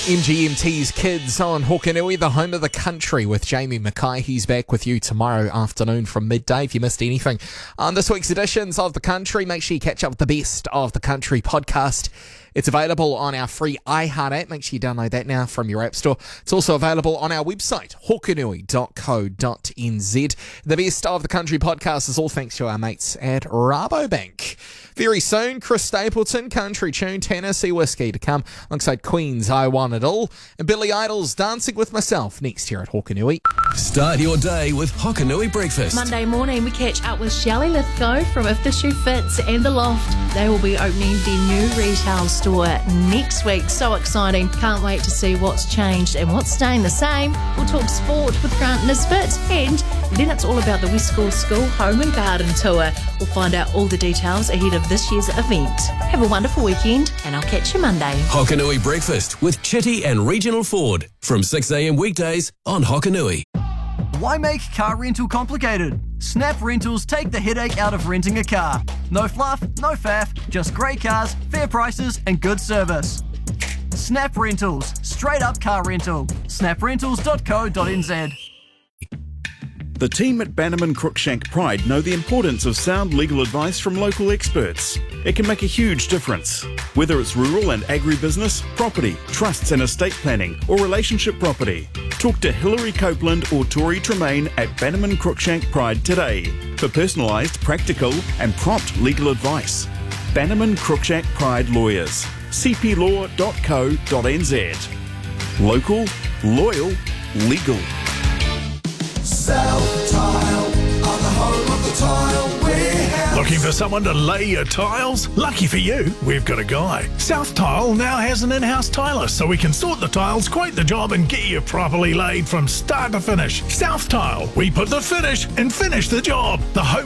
MGMT's Kids on Hokanui, the home of the country, with Jamie Mackay. He's back with you tomorrow afternoon from midday. If you missed anything on this week's editions of The Country, make sure you catch up with the Best of the Country podcast. It's available on our free iHeart app. Make sure you download that now from your app store. It's also available on our website, hokanui.co.nz. The Best of the Country podcast is all thanks to our mates at Rabobank. Very soon, Chris Stapleton, country tune, Tennessee Whiskey to come alongside Queen's I Want It All, and Billy Idol's Dancing With Myself next here at Hokanui. Start your day with Hokanui Breakfast. Monday morning, we catch up with Shelley Lithgow from If the Shoe Fits and The Loft. They will be opening their new retail store next week. So exciting. Can't wait to see what's changed and what's staying the same. We'll talk sport with Grant Nisbet, and then it's all about the West Coast School Home and Garden Tour. We'll find out all the details ahead of this year's event. Have a wonderful weekend, and I'll catch you Monday. Hokanui Breakfast with Chitty and Regional Ford from 6 a.m. weekdays on Hokanui. Why make car rental complicated? Snap Rentals take the headache out of renting a car. No fluff, no faff, just great cars, fair prices and good service. Snap Rentals, straight up car rental. snaprentals.co.nz. The team at Bannerman Cruikshank Pride know the importance of sound legal advice from local experts. It can make a huge difference. Whether it's rural and agribusiness, property, trusts and estate planning, or relationship property. Talk to Hilary Copeland or Tori Tremaine at Bannerman Cruikshank Pride today for personalised, practical and prompt legal advice. Bannerman Cruikshank Pride Lawyers. cplaw.co.nz. Local, loyal, legal. South Tile, on the home of the tile warehouse. Looking for someone to lay your tiles? Lucky for you, we've got a guy. South Tile now has an in-house tiler, so we can sort the tiles, quote the job and get you properly laid from start to finish. South Tile, we put the finish and finish the job. The home